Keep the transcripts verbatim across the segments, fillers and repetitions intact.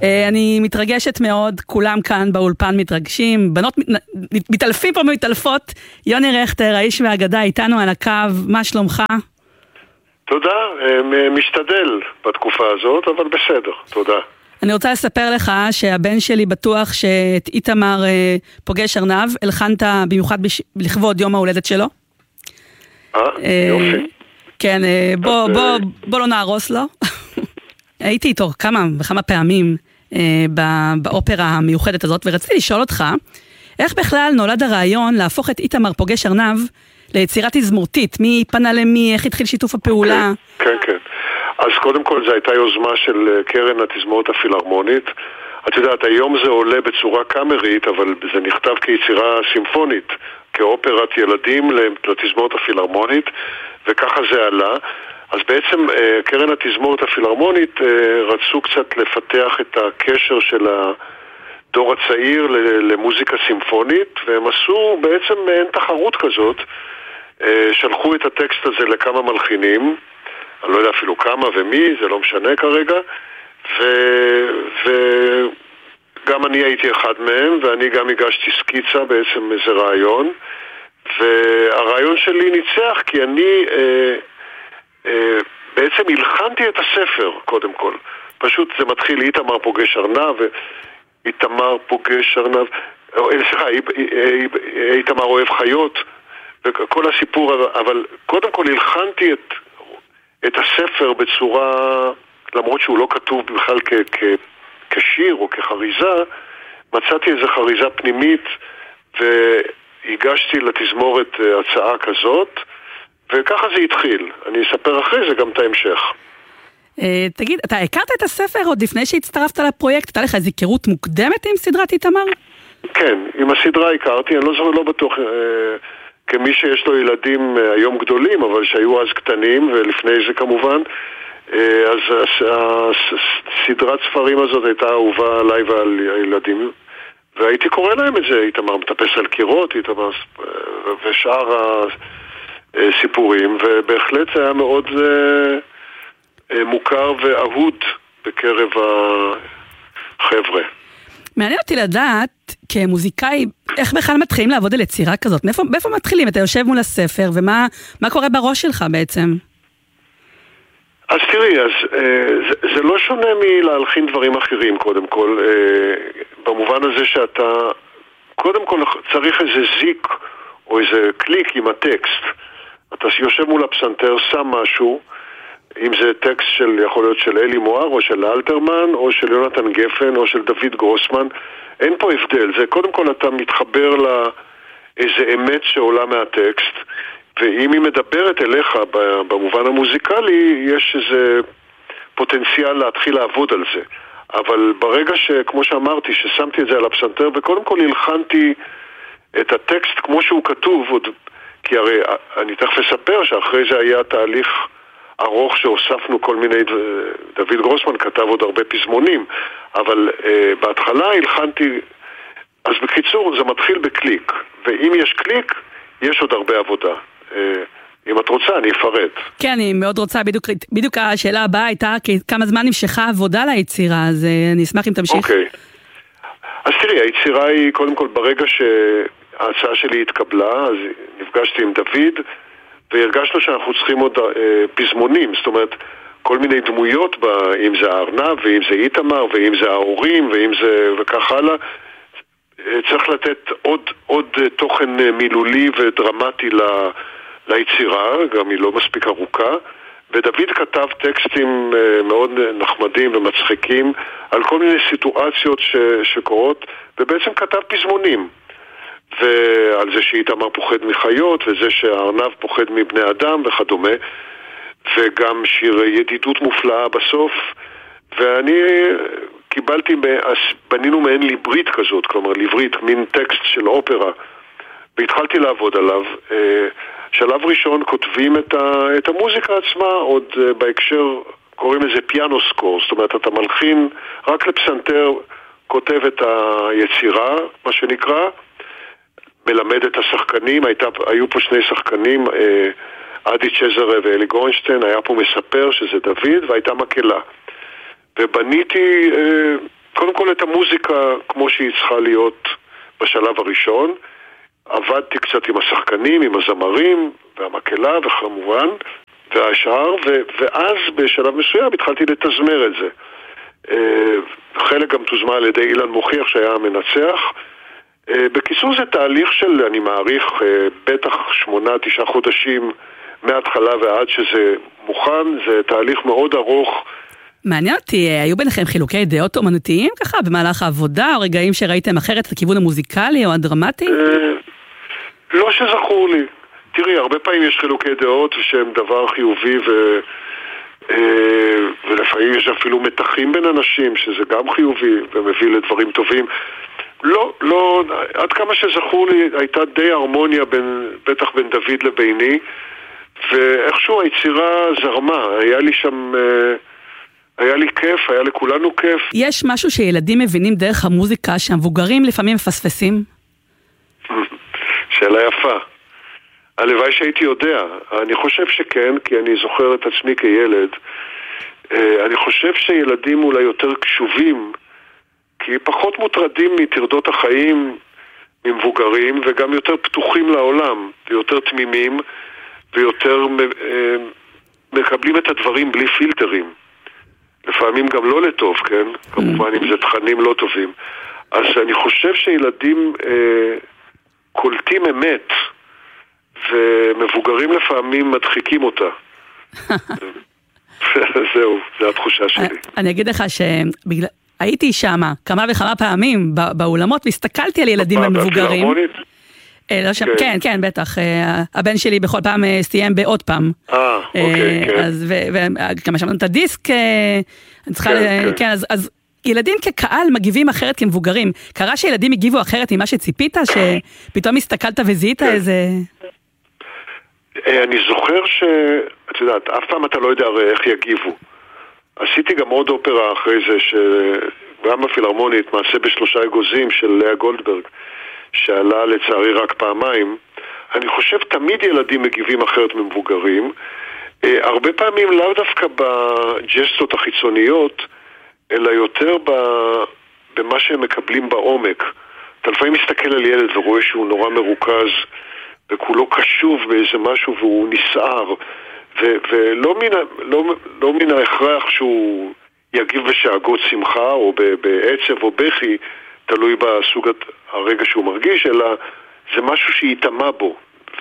אני מתרגשת מאוד, כולם כאן באולפן מתרגשים, בנות מתעלפים פה מתעלפות. יוני רכטר, האיש והאגדה, איתנו על הקו, מה שלומך? תודה, משתדל בתקופה הזאת, אבל בסדר, תודה. אני רוצה לספר לך שהבן שלי בטוח שאת איתמר פוגש ארנב, הלחנת במיוחד לכבוד יום ההולדת שלו. אה, יופי. כן, בוא, בוא, בוא לא נהרוס לו. הייתי איתו כמה וכמה פעמים באופרה המיוחדת הזאת, ורציתי לשאול אותך, איך בכלל נולד הרעיון להפוך את איתמר פוגש ארנב ליצירה תזמורתית? מי פנה למי? איך התחיל שיתוף הפעולה? כן, כן. אז קודם כל זו הייתה יוזמה של קרן התזמורת הפילהרמונית. את יודעת, היום זה עולה בצורה קאמרית, אבל זה נכתב כיצירה סימפונית, כאופרת ילדים לתזמורת הפילהרמונית, וככה זה עלה. אז בעצם קרן התזמורת הפילהרמונית רצו קצת לפתח את הקשר של הדור הצעיר למוזיקה סימפונית, והם עשו בעצם מעין תחרות כזאת, שלחו את הטקסט הזה לכמה מלחינים, אני לא יודע אפילו כמה ומי, זה לא משנה כרגע, ו... וגם אני הייתי אחד מהם, ואני גם הגשתי סקיצה, בעצם איזה רעיון, והרעיון שלי ניצח כי אני אה, אה, בעצם הלחנתי את הספר קודם כל. פשוט זה מתחיל, איתמר פוגש ארנב, איתמר פוגש ארנב, סליחה, איתמר אוהב חיות, וכל הסיפור, אבל קודם כל הלחנתי את את הספר בצורה, למרות שהוא לא כתוב בכלל כ, כ, כשיר או כחריזה, מצאתי איזו חריזה פנימית והגשתי לתזמורת הצעה כזאת, וככה זה התחיל. אני אספר אחרי זה גם את ההמשך. תגיד, אתה הכרת את הספר עוד לפני שהצטרפת לפרויקט? הייתה לך איזו היכרות מוקדמת עם סדרת איתמר? כן, עם הסדרה הכרתי, אני לא, לא בטוח... כמי שיש לו ילדים היום גדולים, אבל שהיו אז קטנים, ולפני זה כמובן, אז הסדרת ספרים הזאת הייתה אהובה עליי ועל הילדים, והייתי קורא להם את זה, איתמר מטפס על קירות, איתמר ושאר הסיפורים, ובהחלט זה היה מאוד מוכר ואהוד בקרב החבר'ה. מעניין אותי לדעת, כמוזיקאי, איך בכלל מתחילים לעבוד על יצירה כזאת? מאיפה, מאיפה מתחילים? אתה יושב מול הספר, ומה מה קורה בראש שלך בעצם? אז תראי, אז, אה, זה, זה לא שונה מלהלחין דברים אחרים, קודם כל, אה, במובן הזה שאתה, קודם כל צריך איזה זיק, או איזה קליק עם הטקסט. אתה יושב מול הפסנתר, שם משהו, אם זה טקסט של, יכול להיות של אלי מואר, או של אלתרמן, או של יונתן גפן, או של דוד גרוסמן, אין פה הבדל. זה קודם כל אתה מתחבר לאיזה אמת שעולה מהטקסט, ואם היא מדברת אליך במובן המוזיקלי, יש איזה פוטנציאל להתחיל לעבוד על זה. אבל ברגע שכמו שאמרתי, ששמתי את זה על הפסנתר, וקודם כל הלחנתי את הטקסט כמו שהוא כתוב, עוד, כי הרי אני תכף אספר שאחרי זה היה תהליך ארוך שהוספנו כל מיני, דוד גרוסמן כתב עוד הרבה פזמונים, אבל uh, בהתחלה הלחנתי, אז בקיצור זה מתחיל בקליק, ואם יש קליק, יש עוד הרבה עבודה. Uh, אם את רוצה, אני אפרט. כן, אני מאוד רוצה, בדיוק, בדיוק השאלה הבאה הייתה, כמה זמן נמשכה עבודה ליצירה, אז uh, אני אשמח אם תמשיך. אוקיי. Okay. אז תראי, היצירה היא, קודם כל, ברגע שההצעה שלי התקבלה, אז נפגשתי עם דוד, והרגשנו שאנחנו צריכים עוד אה, פזמונים, זאת אומרת, כל מיני דמויות, בה, אם זה הארנב, ואם זה איתמר, ואם זה ההורים, ואם זה, וכך הלאה, צריך לתת עוד, עוד תוכן מילולי ודרמטי ל, ליצירה, גם היא לא מספיק ארוכה, ודוד כתב טקסטים אה, מאוד נחמדים ומצחיקים, על כל מיני סיטואציות ש, שקורות, ובעצם כתב פזמונים. ועל זה שאיתמר פוחד מחיות, וזה שהארנב פוחד מבני אדם וכדומה, וגם שיר ידידות מופלאה בסוף, ואני קיבלתי, בנינו מעין ליברית כזאת, כלומר ליברית, מין טקסט של אופרה, והתחלתי לעבוד עליו. שלב ראשון כותבים את, ה, את המוזיקה עצמה, עוד בהקשר קוראים לזה פיאנו סקור, זאת אומרת אתה מלחין רק לפסנתר, כותב את היצירה, מה שנקרא, מלמד את השחקנים, הייתה, היו פה שני שחקנים, אה, אדי צ'זרה ואלי גורנשטיין, היה פה מספר שזה דוד, והייתה מקהלה. ובניתי אה, קודם כל את המוזיקה כמו שהיא צריכה להיות בשלב הראשון. עבדתי קצת עם השחקנים, עם הזמרים והמקהלה וכמובן והשאר, ו- ואז בשלב מסוים התחלתי לתזמר את זה. חלק גם תוזמה על ידי אילן מוכיח שהיה המנצח. בקיצור זה תהליך של, אני מעריך, בטח שמונה, תשעה חודשים מההתחלה ועד שזה מוכן. זה תהליך מאוד ארוך. מעניין אותי, היו ביניכם חילוקי דעות אומנותיים ככה במהלך העבודה, או רגעים שראיתם אחרת את הכיוון המוזיקלי או הדרמטי? לא שזכור לי. תראי, הרבה פעמים יש חילוקי דעות שהם דבר חיובי ו... ולפעמים יש אפילו מתחים בין אנשים שזה גם חיובי ומביא לדברים טובים. לא, לא, עד כמה שזכור לי הייתה די הרמוניה בין, בטח בין דוד לביני, ואיכשהו היצירה זרמה, היה לי שם, היה לי כיף, היה לכולנו כיף. יש משהו שילדים מבינים דרך המוזיקה שהמבוגרים לפעמים מפספסים? שאלה יפה. הלוואי שהייתי יודע. אני חושב שכן, כי אני זוכר את עצמי כילד. אני חושב שילדים אולי יותר קשובים, כי פחות מוטרדים מתרדות החיים ממבוגרים, וגם יותר פתוחים לעולם, ויותר תמימים, ויותר מקבלים את הדברים בלי פילטרים. לפעמים גם לא לטוב, כן? כמובן אם זה תכנים לא טובים. אז אני חושב שילדים אה, קולטים אמת, ומבוגרים לפעמים מדחיקים אותה. זהו, זו התחושה שלי. אני אגיד לך שהייתי שם כמה וכמה פעמים באולמות, והסתכלתי על ילדים ומבוגרים. כן, כן, בטח. הבן שלי בכל פעם סיים בעוד פעם. אה, אוקיי, כן. וגם שמענו את הדיסק, אני צריכה, כן, אז ילדים כקהל מגיבים אחרת כמבוגרים. קרה שילדים הגיבו אחרת ממה שציפית, שפתאום הסתכלת וזיהית איזה... אני זוכר ש... את יודעת, אף פעם אתה לא יודע איך יגיבו. עשיתי גם עוד אופרה אחרי זה, שגם הפילהרמונית, מעשה בשלושה אגוזים של לאה גולדברג, שעלה לצערי רק פעמיים. אני חושב תמיד ילדים מגיבים אחרת ממבוגרים. הרבה פעמים לאו דווקא בג'סטות החיצוניות, אלא יותר במה שהם מקבלים בעומק. אתה לפעמים מסתכל על ילד ורואה שהוא נורא מרוכז, וכולו קשוב באיזה משהו והוא נסער, ו- ולא מן, לא, לא מן ההכרח שהוא יגיב בשאגות שמחה או בעצב או בכי, תלוי בסוג הרגע שהוא מרגיש, אלא זה משהו שיתאמה בו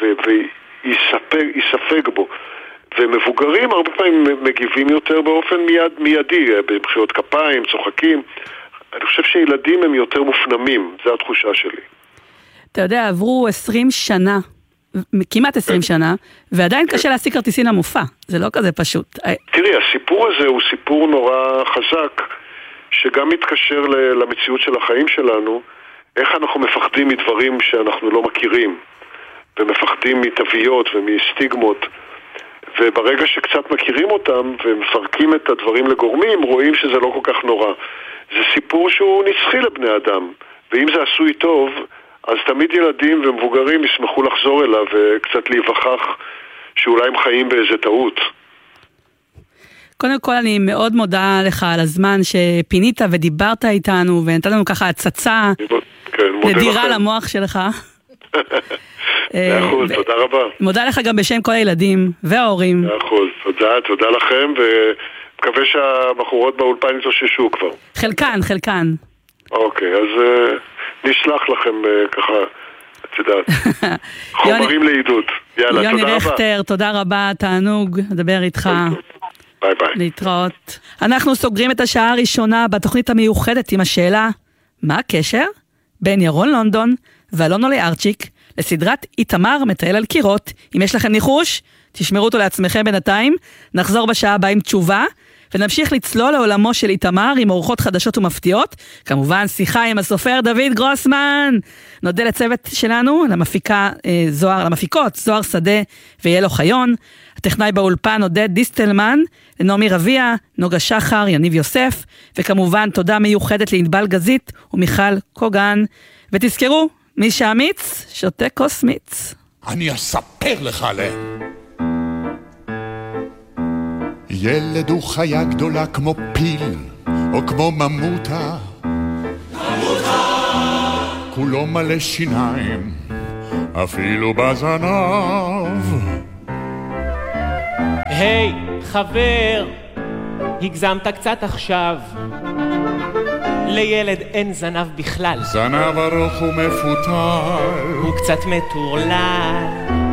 ויספג בו. ומבוגרים הרבה פעמים מגיבים יותר באופן מיד, מיידי, במחיאות כפיים, צוחקים. אני חושב שילדים הם יותר מופנמים, זו התחושה שלי. אתה יודע, עברו עשרים שנה, כמעט עשרים שנה, ועדיין קשה להשיג כרטיסים למופע. זה לא כזה פשוט. תראי, הסיפור הזה הוא סיפור נורא חזק, שגם מתקשר למציאות של החיים שלנו, איך אנחנו מפחדים מדברים שאנחנו לא מכירים, ומפחדים מתוויות ומסטיגמות, וברגע שקצת מכירים אותם ומפרקים את הדברים לגורמים, רואים שזה לא כל כך נורא. זה סיפור שהוא נצחי לבני אדם, ואם זה עשוי טוב, אז תמיד ילדים ומבוגרים ישמחו לחזור אליו וקצת להיווכח שאולי הם חיים באיזה טעות. קודם כל אני מאוד מודה לך על הזמן שפינית ודיברת איתנו ונתת לנו ככה הצצה כן, נדירה למוח שלך. מאחוז, תודה רבה. מודה לך גם בשם כל הילדים וההורים. מאחוז, תודה, תודה לכם ומקווה שהבחורות באולפן יתאוששו כבר. חלקן, חלקן. אוקיי, אז נשלח לכם ככה, את יודעת, חומרים לעידוד. יאללה, תודה רבה. יוני רכטר, תודה רבה, תענוג, לדבר איתך. ביי ביי. להתראות. אנחנו סוגרים את השעה הראשונה בתוכנית המיוחדת עם השאלה, מה הקשר בין ירון לונדון ואלון עולי ארצ'יק לסדרת איתמר מטייל על קירות? אם יש לכם ניחוש, תשמרו אותו לעצמכם בינתיים. נחזור בשעה הבאה עם תשובה, ונמשיך לצלול לעולמו של איתמר עם אורחות חדשות ומפתיעות. כמובן, שיחה עם הסופר דוד גרוסמן. נודה לצוות שלנו, למפיקה אה, זוהר, למפיקות, זוהר שדה ויאלו חיון. הטכנאי באולפן עודד דיסטלמן, נעמי רביה, נוגה שחר, יניב יוסף, וכמובן תודה מיוחדת לענבל גזית ומיכל קוגן. ותזכרו, מי שאמיץ, שותה כוס מיץ. אני אספר לך עליהם. ילד הוא חיה גדולה כמו פיל, או כמו ממוטה, כולו מלא שיניים, אפילו בזנב. היי, חבר, הגזמת קצת עכשיו. לילד אין זנב בכלל. זנב ארוך ומפותל, הוא קצת מטורלל.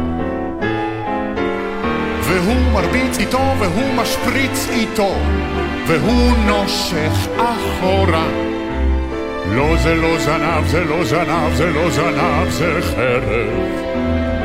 והוא מרביץ איתו והוא משפריץ איתו, והוא נושך אחורה. לא זה לא זנב, זה לא זנב, זה לא זנב, זה חרב.